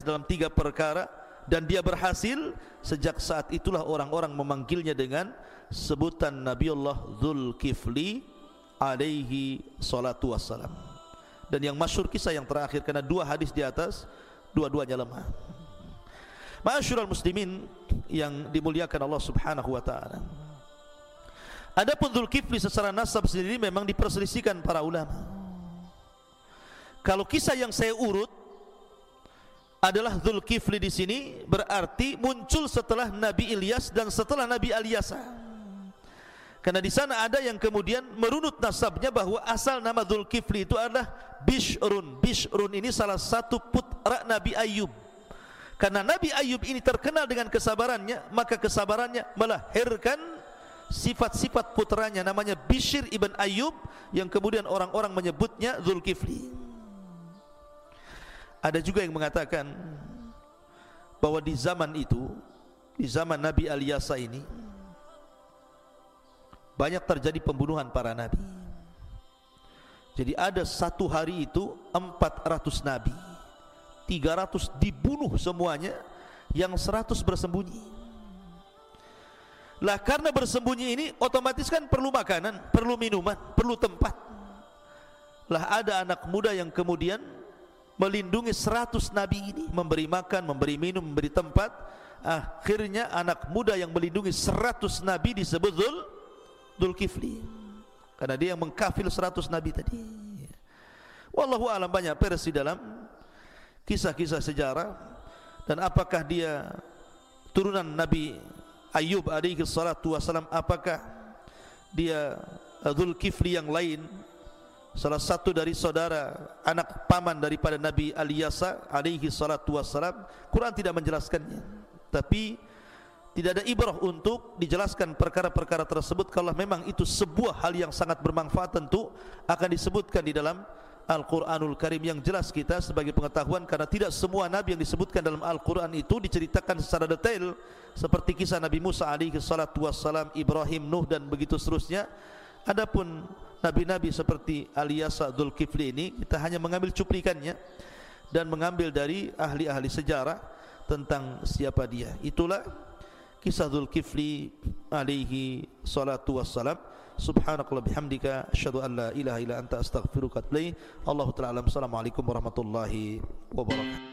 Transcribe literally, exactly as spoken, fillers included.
dalam tiga perkara dan dia berhasil, sejak saat itulah orang-orang memanggilnya dengan sebutan Nabiullah Dzulkifli alaihi salatu wassalam. Dan yang masyhur kisah yang terakhir, karena dua hadis di atas dua-duanya lemah. Ma'asyiral muslimin yang dimuliakan Allah Subhanahu wa taala, adapun Dzulkifli secara nasab sendiri memang diperselisihkan para ulama. Kalau kisah yang saya urut adalah Dzulkifli di sini berarti muncul setelah Nabi Ilyas dan setelah Nabi Alyasa. Karena di sana ada yang kemudian merunut nasabnya bahwa asal nama Dzulkifli itu adalah Bishrun. Bishrun ini salah satu putra Nabi Ayub. Karena Nabi Ayub ini terkenal dengan kesabarannya, maka kesabarannya melahirkan sifat-sifat putranya, namanya Bishr ibn Ayub, yang kemudian orang-orang menyebutnya Dzulkifli. Ada juga yang mengatakan bahwa di zaman itu, di zaman Nabi Alyasa ini, banyak terjadi pembunuhan para nabi. Jadi ada satu hari itu empat ratus nabi, tiga ratus dibunuh semuanya, yang seratus bersembunyi. Lah karena bersembunyi ini otomatis kan perlu makanan, perlu minuman, perlu tempat. Lah ada anak muda yang kemudian melindungi seratus nabi ini, memberi makan, memberi minum, memberi tempat. Akhirnya anak muda yang melindungi seratus nabi disebut Dzul Dzulkifli, karena dia yang mengkafil seratus nabi tadi. Wallahu alam, banyak versi dalam kisah-kisah sejarah. Dan apakah dia turunan Nabi Ayub alaihi salatu wassalam, apakah dia Dzulkifli yang lain, salah satu dari saudara anak paman daripada Nabi Alyasa alaihi salatu wassalam, Quran tidak menjelaskannya. Tapi tidak ada ibrah untuk dijelaskan perkara-perkara tersebut. Kalau memang itu sebuah hal yang sangat bermanfaat, tentu akan disebutkan di dalam Al-Quranul Karim. Yang jelas kita sebagai pengetahuan, karena tidak semua nabi yang disebutkan dalam Al-Quran itu diceritakan secara detail, seperti kisah Nabi Musa alaihi salatu wassalam, Ibrahim, Nuh, dan begitu seterusnya. Adapun nabi-nabi seperti Alyasa, Dzulkifli ini, kita hanya mengambil cuplikannya dan mengambil dari ahli-ahli sejarah tentang siapa dia. Itulah kisah Dzulkifli alaihi salatu wassalam. Subhanakallah bihamdika, asyhadu an la ilaha illa anta, astaghfiruka wa atubu ilaik. Allahu ta'ala alam. Assalamualaikum warahmatullahi wabarakatuh.